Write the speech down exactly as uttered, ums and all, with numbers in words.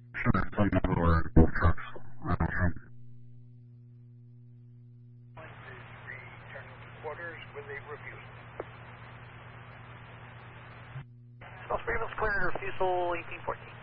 Should have some number where both trucks. I don't know. Return to quarters with a refusal. South Ravens clear, refusal eighteen fourteen.